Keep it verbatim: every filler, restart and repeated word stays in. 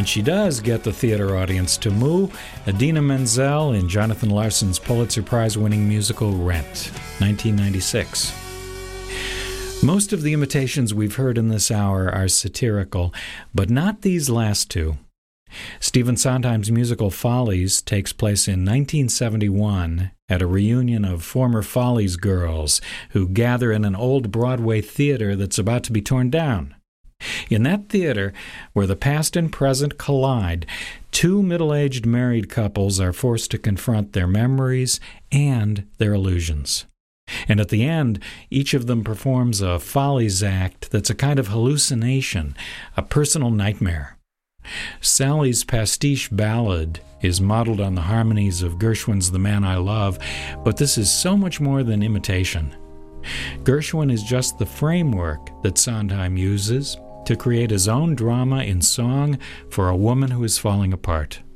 she does get the theater audience to moo, Idina Menzel in Jonathan Larson's Pulitzer Prize-winning musical Rent, nineteen ninety-six. Most of the imitations we've heard in this hour are satirical, but not these last two. Stephen Sondheim's musical Follies takes place in nineteen seventy-one at a reunion of former Follies girls who gather in an old Broadway theater that's about to be torn down. In that theater, where the past and present collide, two middle-aged married couples are forced to confront their memories and their illusions. And at the end, each of them performs a Follies act that's a kind of hallucination, a personal nightmare. Sally's pastiche ballad is modeled on the harmonies of Gershwin's The Man I Love, but this is so much more than imitation. Gershwin is just the framework that Sondheim uses to create his own drama in song for a woman who is falling apart.